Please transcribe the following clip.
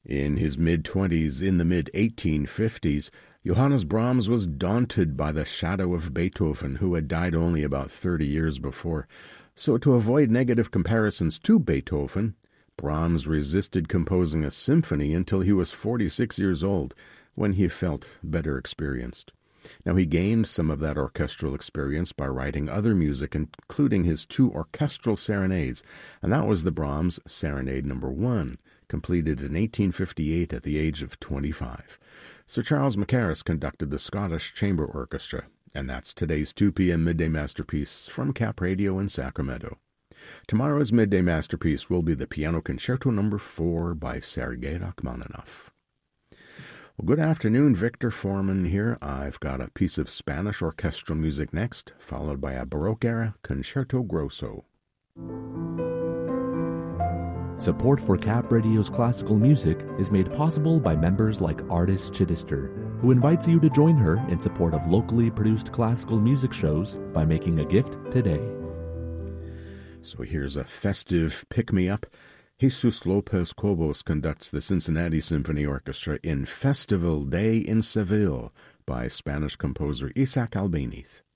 In his mid-20s, in the mid-1850s, Johannes Brahms was daunted by the shadow of Beethoven, who had died only about 30 years before. So to avoid negative comparisons to Beethoven, Brahms resisted composing a symphony until he was 46 years old, when he felt better experienced. Now, he gained some of that orchestral experience by writing other music, including his 2 orchestral serenades, and that was the Brahms Serenade No. 1, completed in 1858 at the age of 25. Sir Charles Mackerras conducted the Scottish Chamber Orchestra, and that's today's 2 p.m. Midday Masterpiece from Cap Radio in Sacramento. Tomorrow's Midday Masterpiece will be the Piano Concerto No. 4 by Sergei Rachmaninoff. Well, good afternoon, Victor Foreman here. I've got a piece of Spanish orchestral music next, followed by a Baroque-era Concerto Grosso. Support for Cap Radio's classical music is made possible by members like Artis Chittister, who invites you to join her in support of locally produced classical music shows by making a gift today. So here's a festive pick-me-up. Jesus Lopez Cobos conducts the Cincinnati Symphony Orchestra in Festival Day in Seville by Spanish composer Isaac Albéniz.